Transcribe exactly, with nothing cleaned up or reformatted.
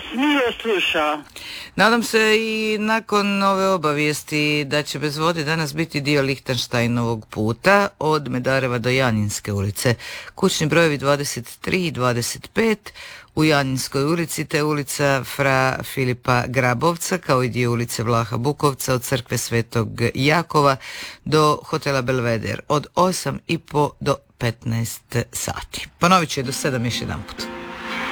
vas milo sluša. Nadam se i nakon ove obavijesti da će bez vode danas biti dio Lihtenštajnovog puta od Medareva do Janinske ulice. Kućni brojevi dvadeset tri i dvadeset pet u Janinskoj ulici te ulica Fra Filipa Grabovca kao i dio ulice Vlaha Bukovca od crkve Svetog Jakova do hotela Belveder od osam i po do petnaest sati. Ponovit ću je do sedam još jedan put.